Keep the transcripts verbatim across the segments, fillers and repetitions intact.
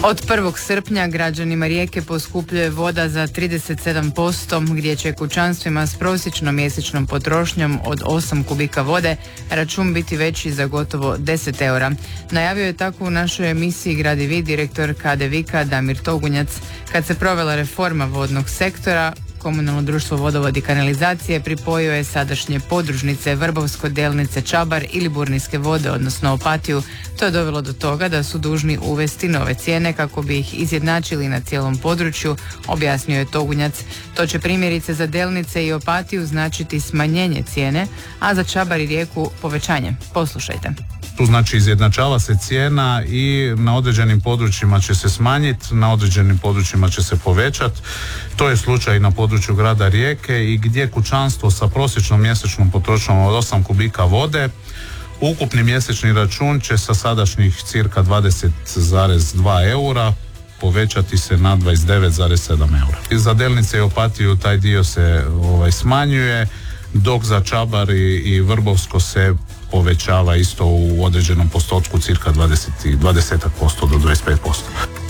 Od prvog srpnja građanima Rijeke poskupljuje voda za trideset sedam posto, gdje će kućanstvima s prosječnom mjesečnom potrošnjom od osam kubika vode račun biti veći za gotovo deset eura. Najavio je tako u našoj emisiji Gradi vi direktor K D Vika Damir Togunjac. Kad se provela reforma vodnog sektora, Komunalno društvo vodovod i kanalizacije pripojio je sadašnje podružnice Vrbovsko, Delnice, Čabar i Liburnijske vode, odnosno Opatiju. To je dovelo do toga da su dužni uvesti nove cijene kako bi ih izjednačili na cijelom području, objasnio je Togunjac. To će primjerice za Delnice i Opatiju značiti smanjenje cijene, a za Čabar i Rijeku povećanje. Poslušajte. Tu znači izjednačava se cijena i na određenim područjima će se smanjiti, na određenim područjima će se povećati. To je slučaj na području grada Rijeke i gdje kućanstvo sa prosječnom mjesečnom potrošnjom od osam kubika vode, ukupni mjesečni račun će sa sadašnjih cirka dvadeset zarez dva eura povećati se na dvadeset devet zarez sedam eura. Za Delnice i Opatiju taj dio se ovaj, smanjuje, dok za Čabar i, i Vrbovsko se povećava isto u određenom postotku cirka dvadeset posto do dvadeset pet posto.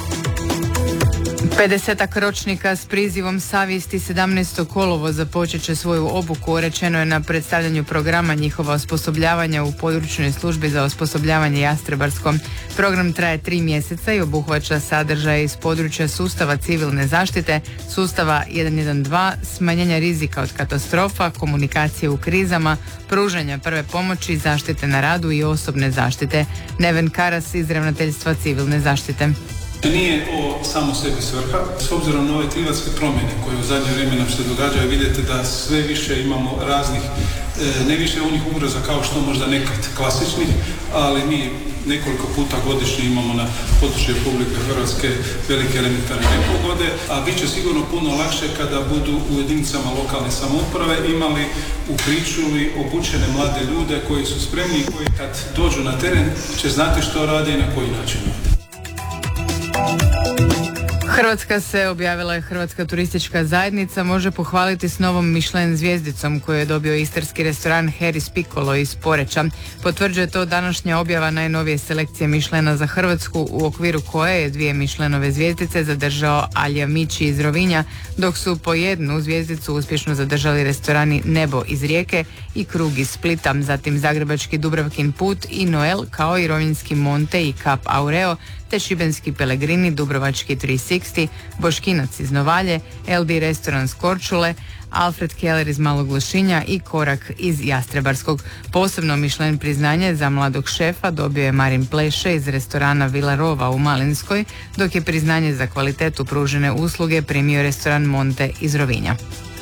pedesetak ročnika s prizivom savjesti sedamnaestog kolovoza počet će svoju obuku, rečeno je na predstavljanju programa njihova osposobljavanja u područnoj službi za osposobljavanje Jastrebarskom. Program traje tri mjeseca i obuhvaća sadržaje iz područja sustava civilne zaštite, sustava jedan jedan dva, smanjenja rizika od katastrofa, komunikacije u krizama, pružanja prve pomoći, zaštite na radu i osobne zaštite. Neven Karas iz Ravnateljstva civilne zaštite. Nije ovo samo sebi svrha, s obzirom na ove klimatske promjene koje u zadnje vrijeme nam se događaju, vidite da sve više imamo raznih, ne više onih ugroza kao što možda nekad klasičnih, ali mi nekoliko puta godišnje imamo na području Republike Hrvatske velike elementarne nepogode, a bit će sigurno puno lakše kada budu u jedinicama lokalne samouprave imali u pričuvi obučene mlade ljude koji su spremni i koji kad dođu na teren će znati što rade i na koji način. Hrvatska se, objavila je Hrvatska turistička zajednica, može pohvaliti s novom Michelin zvijezdicom koju je dobio istarski restoran Harry's Piccolo iz Poreča. Potvrđuje to današnja objava najnovije selekcije Michelina za Hrvatsku, u okviru koje je dvije Michelinove zvjezdice zadržao Alja Mići iz Rovinja, dok su po jednu zvjezdicu uspješno zadržali restorani Nebo iz Rijeke i Krug iz Splita, zatim zagrebački Dubravkin Put i Noel, kao i rovinjski Monte i Cap Aureo, te šibenski Pellegrini, dubrovački tri šezdeset, Boškinac iz Novalje, L B restoran s Korčule, Alfred Keller iz Malog Lošinja i Korak iz Jastrebarskog. Posebno Michelin priznanje za mladog šefa dobio je Marin Pleše iz restorana Vila Rova u Malinskoj, dok je priznanje za kvalitetu pružene usluge primio restoran Monte iz Rovinja.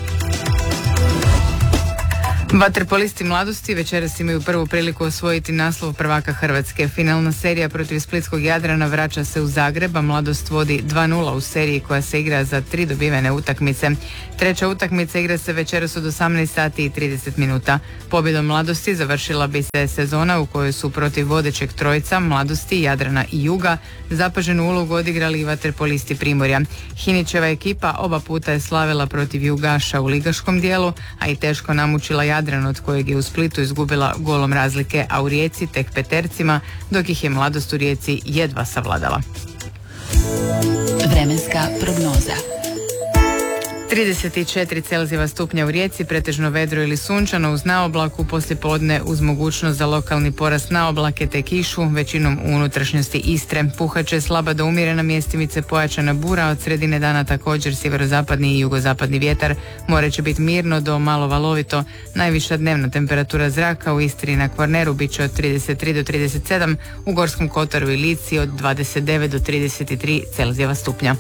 Vaterpolisti mladosti večeras imaju prvu priliku osvojiti naslov prvaka Hrvatske. Finalna serija protiv splitskog Jadrana vraća se u Zagreb, a Mladost vodi dva nula u seriji koja se igra za tri dobivene utakmice. Treća utakmica igra se večeras od osamnaest sati i trideset minuta. Pobjedom Mladosti završila bi se sezona u kojoj su protiv vodećeg trojca Mladosti, Jadrana i Juga zapaženu ulogu odigrali i vaterpolisti Primorja. Hinićeva ekipa oba puta je slavila protiv Jugaša u ligaškom dijelu, a i teško namučila Jadran, od kojeg je u Splitu izgubila golom razlike, a u Rijeci tek petercima, dok ih je Mladost u Rijeci jedva savladala. Vremenska prognoza. trideset četiri Celzijeva stupnja u Rijeci, pretežno vedro ili sunčano uz naoblaku, poslijepodne uz mogućnost za lokalni porast naoblake te kišu, većinom u unutrašnjosti Istre. Puhaće slaba do umjerena, mjestimice pojačana bura, od sredine dana također sjeverozapadni i jugozapadni vjetar. More će biti mirno do malo valovito. Najviša dnevna temperatura zraka u Istri i na Kvarneru bit će od trideset tri do trideset sedam, u Gorskom Kotaru i Lici od dvadeset devet do trideset tri Celzijeva stupnja.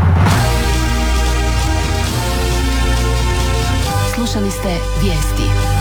Slušali ste vijesti.